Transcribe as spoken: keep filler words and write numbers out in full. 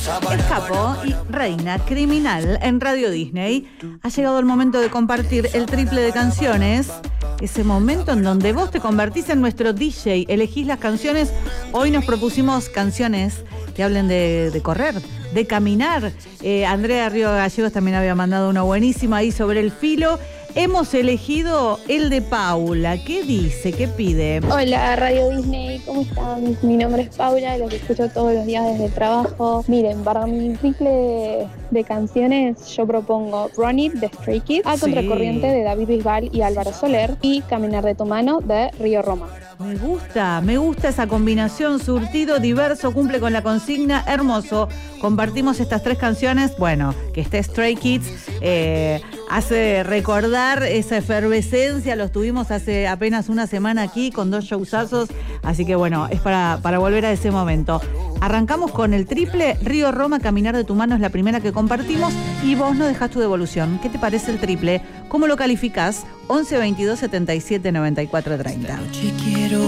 El capo y reina criminal en Radio Disney. Ha llegado el momento de compartir el triple de canciones. Ese momento en donde vos te convertís en nuestro D J, elegís las canciones. Hoy nos propusimos canciones que hablen de, de correr, de caminar. Eh, Andrea Río Gallegos también había mandado una buenísima ahí sobre el filo. Hemos elegido el de Paula. ¿Qué dice? ¿Qué pide? Hola, Radio Disney, ¿cómo están? Mi nombre es Paula, los escucho todos los días desde el trabajo. Miren, para mi triple de, de canciones yo propongo Run It de Stray Kids, A Contracorriente de David Bisbal y Álvaro Soler y Caminar de tu mano de Río Roma. Me gusta, me gusta esa combinación, surtido, diverso, cumple con la consigna, hermoso. Compartimos estas tres canciones, bueno, que esté Stray Kids, eh, hace recordar esa efervescencia, los tuvimos hace apenas una semana aquí con dos showsazos, así que bueno, es para, para volver a ese momento. Arrancamos con el triple, Río Roma, Caminar de tu mano es la primera que compartimos y vos nos dejás tu devolución. ¿Qué te parece el triple? ¿Cómo lo calificás? once veintidós setenta y siete noventa y cuatro treinta.